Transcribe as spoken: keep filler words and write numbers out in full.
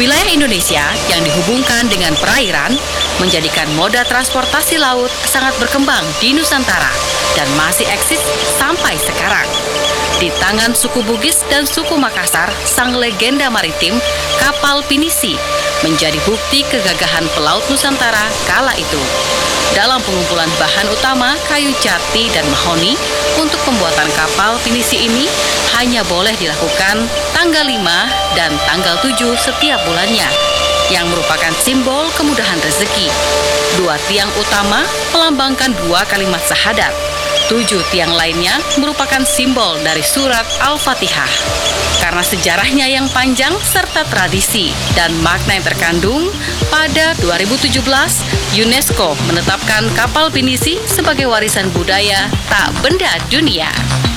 Wilayah Indonesia yang dihubungkan dengan perairan menjadikan moda transportasi laut sangat berkembang di Nusantara dan masih eksis sampai sekarang. Di tangan suku Bugis dan suku Makassar, sang legenda maritim kapal pinisi menjadi bukti kegagahan pelaut Nusantara kala itu. Dalam pengumpulan bahan utama kayu jati dan mahoni untuk pembuatan kapal pinisi ini hanya boleh dilakukan tanggal lima dan tanggal tujuh setiap bulannya, yang merupakan simbol kemudahan rezeki. Dua tiang utama melambangkan dua kalimat syahadat. Tujuh tiang lainnya merupakan simbol dari surat Al-Fatihah. Karena sejarahnya yang panjang serta tradisi dan makna yang terkandung, pada dua ribu tujuh belas UNESCO menetapkan kapal pinisi sebagai warisan budaya tak benda dunia.